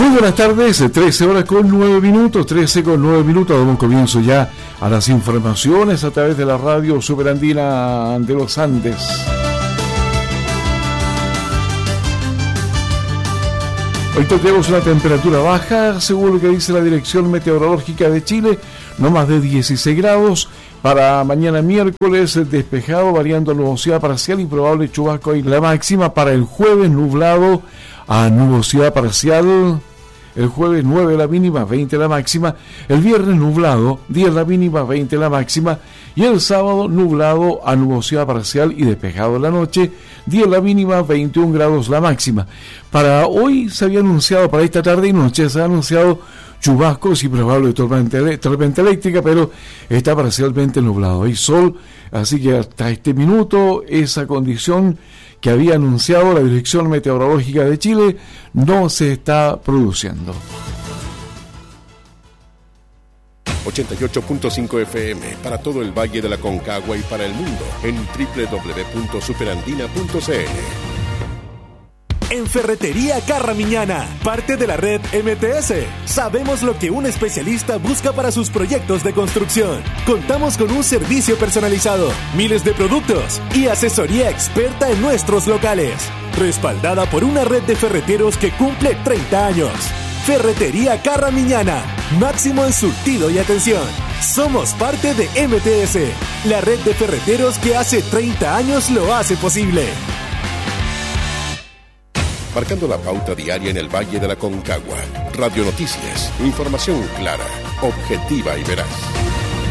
Muy buenas tardes, 13 horas con 9 minutos, 13 con 9 minutos, damos comienzo ya a las informaciones a través de la radio Superandina de los Andes. Hoy tenemos una temperatura baja, según lo que dice la Dirección Meteorológica de Chile, no más de 16 grados. Para mañana miércoles, despejado, variando nubosidad parcial y probable chubasco. Y la máxima para el jueves, nublado a nubosidad parcial. El jueves 9 la mínima, 20 la máxima. El viernes nublado, 10 la mínima, 20 la máxima. Y el sábado nublado a nubosidad parcial y despejado en la noche, 10 la mínima, 21 grados la máxima. Para hoy se había anunciado, para esta tarde y noche se ha anunciado chubascos y probable tormenta eléctrica, pero está parcialmente nublado. Hay sol, así que hasta este minuto esa condición que había anunciado la Dirección Meteorológica de Chile no se está produciendo. 88.5 FM para todo el Valle de la Concagua y para el mundo en www.superandina.cl. En Ferretería Carramiñana, parte de la red MTS, sabemos lo que un especialista busca para sus proyectos de construcción. Contamos con un servicio personalizado, miles de productos y asesoría experta en nuestros locales, respaldada por una red de ferreteros que cumple 30 años. Ferretería Carramiñana, máximo en surtido y atención. Somos parte de MTS, la red de ferreteros que hace 30 años lo hace posible. Marcando la pauta diaria en el Valle de la Concagua. Radio Noticias. Información clara, objetiva y veraz.